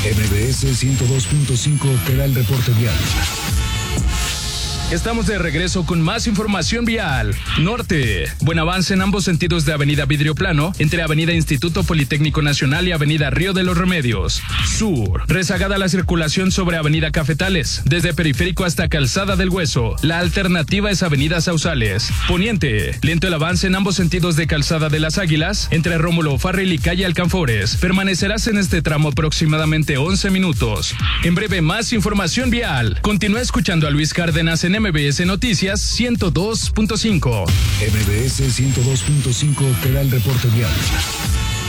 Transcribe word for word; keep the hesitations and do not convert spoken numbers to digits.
M B S ciento dos punto cinco te da el reporte vial. Estamos de regreso con más información vial. Norte. Buen avance en ambos sentidos de Avenida Vidrio Plano, entre Avenida Instituto Politécnico Nacional y Avenida Río de los Remedios. Sur. Rezagada la circulación sobre Avenida Cafetales, desde Periférico hasta Calzada del Hueso. La alternativa es Avenida Sausales. Poniente. Lento el avance en ambos sentidos de Calzada de las Águilas, entre Rómulo Farril y Calle Alcanfores. Permanecerás en este tramo aproximadamente once minutos. En breve, más información vial. Continúa escuchando a Luis Cárdenas en M B S Noticias ciento dos punto cinco. M B S ciento dos punto cinco te da el reporte vial.